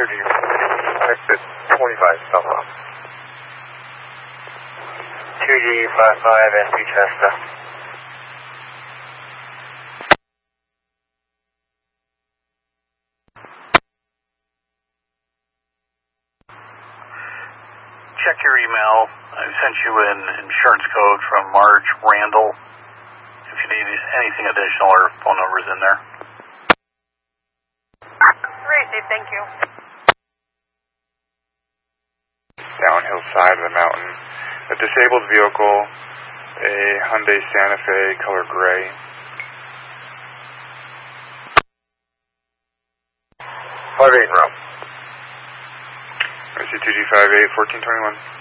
2G, exit 25 southbound. 2G55 SP Chester. Check your email. I sent you an insurance code from Marge Randall. If you need anything additional, her phone number's in there. Received, thank you. Downhill side of the mountain. A disabled vehicle, a Hyundai Santa Fe, color gray. 58 route. I see 2G58, 1421.